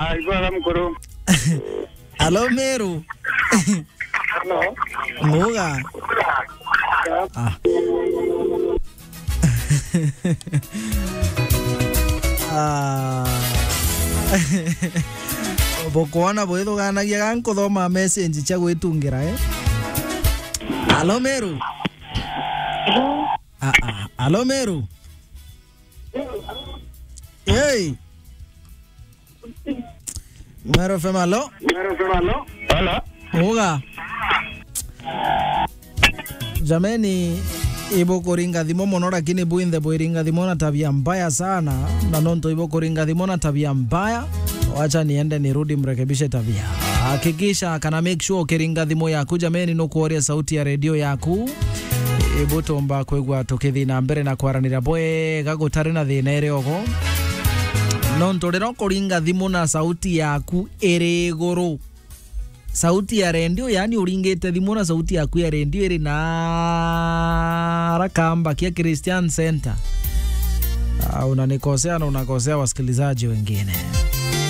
Ibara mkuru. Alo Meru. Hello. Muga. Bokuona bwedo gana giganko thoma message cha gwitungira Alo Meru. Alo Meru. Hey. Meru femalo. Hello. Muga. Jameni ibo koringa thimo mono lakini buinde boiringa thimo na tabia mbaya sana na nonto ibo koringa thimo na tabia mbaya. Wacha niende nirudi mrekebishe tabia. Hakikisha kana make sure kiringa thimo yaku jameni no kuoria sauti ya radio yaku. Ibo tomba kwegwa tokethi na mbere na kwaranira boe gagutari na thina ere ogo. Nonto rero koringa thimo na sauti yaku ere iguru. Sauti ya radio yani uringete thimo na sauti yaku ya radio iri na rakamba kia Christian Center. Unanikosea na unakosea wasikilizaji wengine.